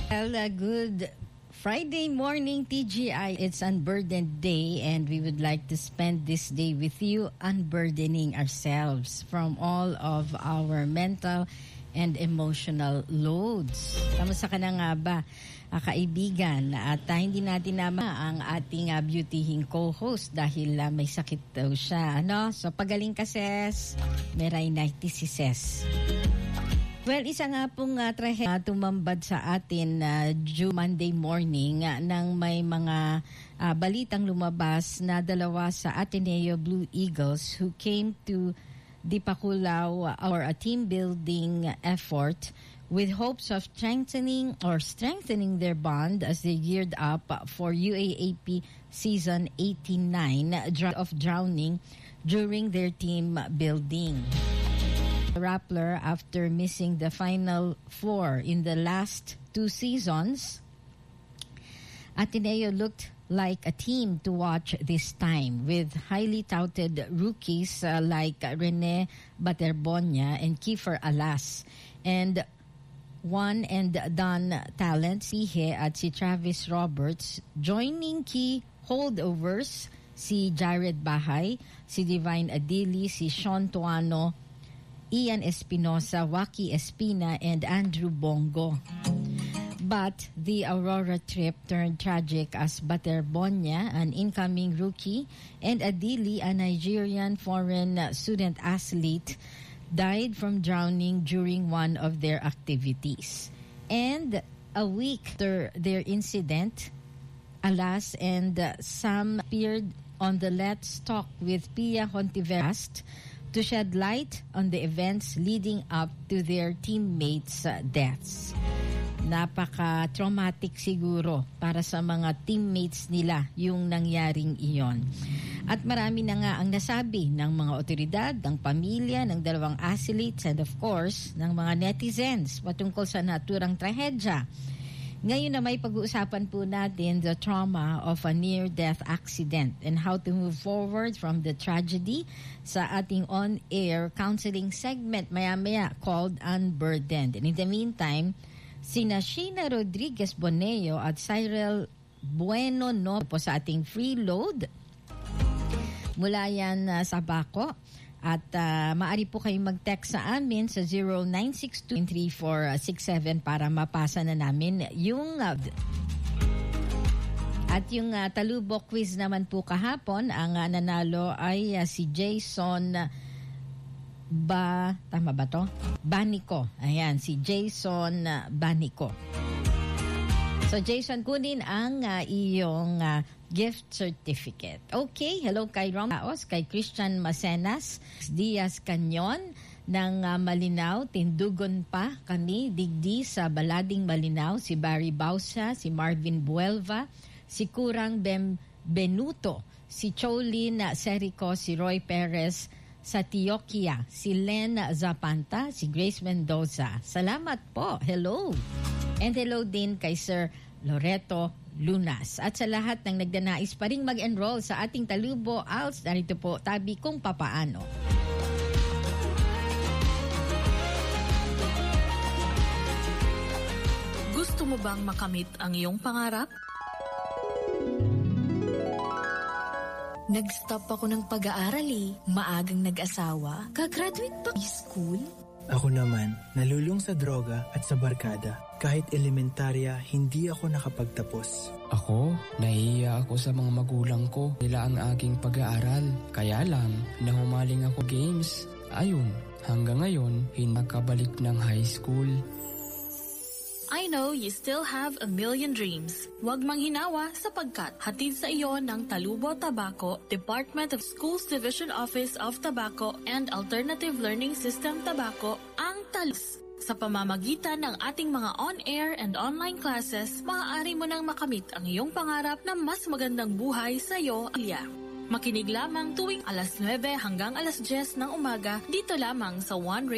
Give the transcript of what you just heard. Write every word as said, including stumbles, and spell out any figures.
Well, uh, good Friday morning, T G I. It's Unburdened Day, and we would like to spend this day with you, unburdening ourselves from all of our mental and emotional loads. Kamusta ka na nga ba, uh, kaibigan? At uh, hindi natin naman ang ating uh, beautying co-host dahil uh, may sakit daw siya. Ano? So, pagaling ka, Ses. May rhinitis si Ses. Well, isa nga pong uh, trahedya tumambad sa atin uh, June Monday morning uh, nang may mga uh, balitang lumabas na dalawa sa Ateneo Blue Eagles who came to Dipakulaw uh, or a team building effort with hopes of strengthening or strengthening their bond as they geared up for U A A P season eighty-nine of drowning during their team building. Rappler, after missing the final four in the last two seasons, Ateneo looked like a team to watch this time, with highly touted rookies uh, like Rene Baterbonia and Kiefer Alas, and one and done talent si He at si Travis Roberts, joining key holdovers si Jared Bahay, si Divine Adili, si Sean Tuano, Ian Espinosa, Waki Espina, and Andrew Bongo. But the Aurora trip turned tragic as Baterbonia, an incoming rookie, and Adili, a Nigerian foreign student athlete, died from drowning during one of their activities. And a week after their incident, Alas and Sam appeared on the Let's Talk with Pia Hontiveros to shed light on the events leading up to their teammates' uh, deaths. Napaka-traumatic siguro para sa mga teammates nila yung nangyaring iyon. At marami na nga ang nasabi ng mga otoridad, ng pamilya, ng dalawang athletes, and of course, ng mga netizens patungkol sa naturang trahedya. Ngayon na may pag-uusapan po natin the trauma of a near-death accident and how to move forward from the tragedy sa ating on-air counseling segment maya-maya called Unburdened. And in the meantime, sina Sheena Rodriguez Boneo at Cyril Bueno no po sa ating free load. Mula yan uh, sa Baco. At uh, maaari po kayong mag-text sa amin sa zero nine six two three four six seven para mapasa na namin yung uh, at yung uh, talubok quiz naman po kahapon. Ang uh, nanalo ay uh, si Jason ba tama ba to? Banico. Ayan, si Jason uh, Banico. So Jason, kunin ang uh, iyong uh, gift certificate. Okay, hello kay Rom Taos, kay Christian Macenas, Diaz Canyon ng uh, Malinaw, Tindugon pa kami, digdi sa Balading Malinaw, si Barry Bausa, si Marvin Buelva, si Kurang Bem Benuto, si Cholin Serico, si Roy Perez sa Tiokia, si Len Zapanta, si Grace Mendoza. Salamat po. Hello. And hello din kay Sir Loreto Lunas. At sa lahat ng nagdanais pa ring mag-enroll sa ating Talubo Alts, narito po tabi kung papaano. Gusto mo bang makamit ang iyong pangarap? Nag-stop ako ng pag-aaral eh. Maagang nag-asawa. Kagraduate pa school? Ako naman, nalulung sa droga at sa barkada. Kahit elementarya, hindi ako nakapagtapos. Ako, nahihiya ako sa mga magulang ko. Nila ang aking pag-aaral. Kaya lang, nahumaling ako games. Ayun, hanggang ngayon, hindi nakabalik ng high school. I know you still have a million dreams. Huwag manghinawa sapagkat hatid sa iyo ng Talubo Tabaco, Department of Schools Division Office of Tobacco and Alternative Learning System Tobacco ang TALUS. Sa pamamagitan ng ating mga on-air and online classes, maaari mo nang makamit ang iyong pangarap na mas magandang buhay sa iyo, Alya. Makinig lamang tuwing alas nuwebe hanggang alas diyes ng umaga dito lamang sa One Radio.